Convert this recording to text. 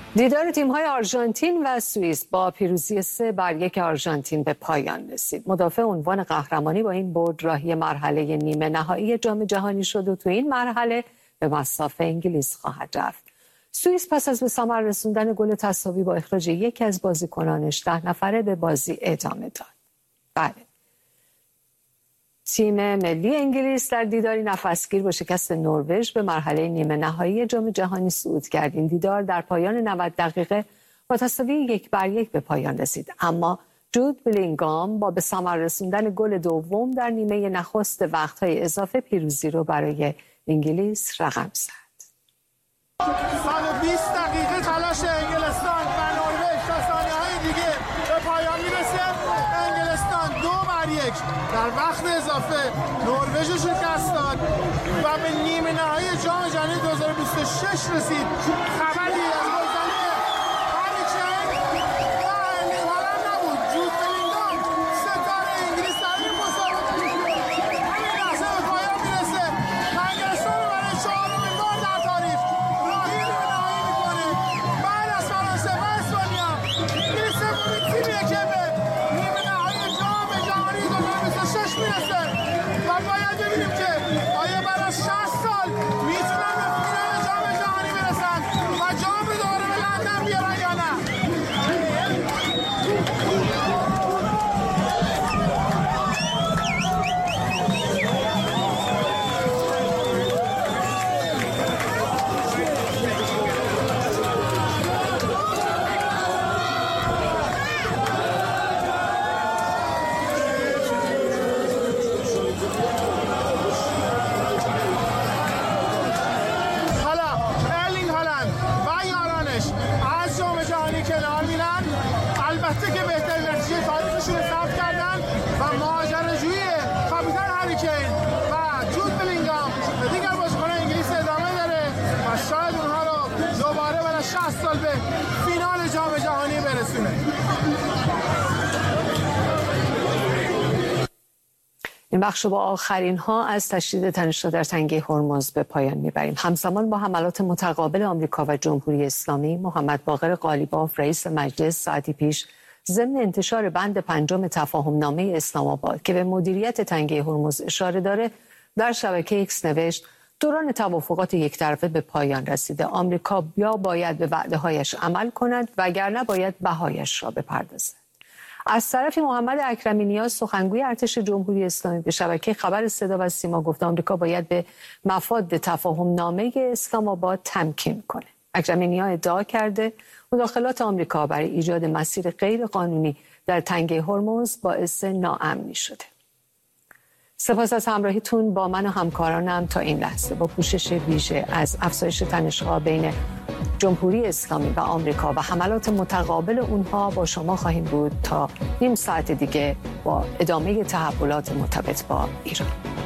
دیدار تیم‌های آرژانتین و سوئیس با پیروزی 3-1 آرژانتین به پایان رسید. مدافع عنوان قهرمانی با این برد راهی مرحله نیمه نهایی جام جهانی شد و تو این مرحله به مصاف انگلیس خواهد رفت. سوئیس پس از به ثمر رسوندن گل تساوی با اخراج یکی از بازیکنانش 10 نفره به بازی ادامه داد. بله. تیم ملی انگلیس در دیداری نفسگیر با شکست نروژ به مرحله نیمه نهایی جام جهانی صعود کرد. این دیدار در پایان 90 دقیقه با تساوی 1-1 به پایان رسید، اما جود بلینگام با به ثمر رسوندن گل دوم در نیمه نخست وقت‌های اضافه پیروزی رو برای انگلیس رقم زد. 120 دقیقه تلاش انگلستان و نروژ تا ثانیه‌های دیگه به پایان میرسه. انگلستان 2-1 در وقت اضافه نروژ رو شکست داد و به نیمه نهایی جام جهانی 2026 رسید. خبری از گلزنی هری کین و ارلینگ هالند نبود. جود بلینگام ستاره انگلیس در این مسابقه همین لحظه به پایان میرسه. انگلستان رو برای 4مین بار در تاریخ راهی نیمه نهایی میکنه. بعد از فرانسه و اسپانیا انگلیس سومین تیمیه که به نیمه نهایی جام جهانی 2026 میرسه و باید ببینیم که آیا بعد از 60 سال میتونن به فینال جام جهانی برسن و جام رو دوباره به لندن بیارن یا نه. حالا ارلینگ هالند و یارانش از جام جهانی کنار میرن. البته که بهترین نتیجه تاریخشون رو ثبت کردن و ماجراجویی کاپیتان هری کین و جود بلینگام و دیگر بازیکنان انگلیس ادامه داره و شاید اونها رو دوباره بعد از 60 سال به فینال جام جهانی برسونه. این بخش با آخرین ها از تشدید تنش‌ها در تنگه هرمز به پایان میبریم. همزمان با حملات متقابل آمریکا و جمهوری اسلامی، محمد باقر قالیباف رئیس مجلس ساعتی پیش ضمن انتشار بند 5 تفاهم نامه اسلام آباد که به مدیریت تنگه هرمز اشاره داره در شبکه ایکس نوشت دوران توافقات یک طرفه به پایان رسیده. آمریکا یا باید به وعده‌هایش عمل کند وگرنه باید بهایش را بپردازد. از طرفی محمد اکرمی نیاز سخنگوی ارتش جمهوری اسلامی به شبکه خبر صدا و سیما گفت آمریکا باید به مفاد تفاهم نامه اسلام آباد تمکین کنه. اکرمی نیاز ادعا کرده مداخلات آمریکا برای ایجاد مسیر غیر قانونی در تنگه هرمز باعث ناامنی شده. سپاس از همراهیتون با من و همکارانم تا این لحظه. با پوشش ویژه از افزایش تنش‌ها بین جمهوری اسلامی و آمریکا و حملات متقابل اونها با شما خواهیم بود تا نیم ساعت دیگه با ادامه تحولات مرتبط با ایران.